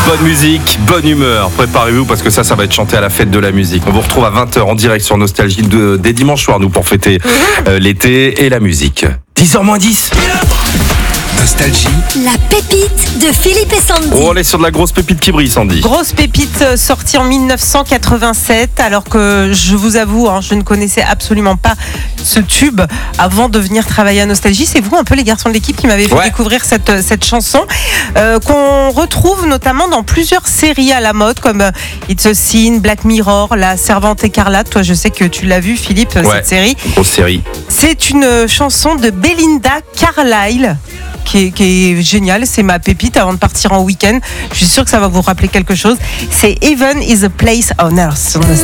Bonne musique, bonne humeur. Préparez-vous parce que ça va être chanté à la fête de la musique. On vous retrouve à 20h en direct sur Nostalgie dès dimanche soir, nous, pour fêter l'été et la musique. 10h moins 10. Nostalgie. La pépite de Philippe et Sandy. Oh, on est sur de la grosse pépite qui brille, Sandy. Grosse pépite sortie en 1987, alors que je vous avoue, je ne connaissais absolument pas ce tube avant de venir travailler à Nostalgie. C'est vous, un peu les garçons de l'équipe, qui m'avez fait découvrir cette chanson, qu'on retrouve notamment dans plusieurs séries à la mode, comme It's a Sin, Black Mirror, La Servante écarlate. Toi, je sais que tu l'as vu, Philippe, cette série. Grosse série. C'est une chanson de Belinda Carlisle. Qui est génial, c'est ma pépite avant de partir en week-end. Je suis sûre que ça va vous rappeler quelque chose. C'est Heaven is a Place on Earth.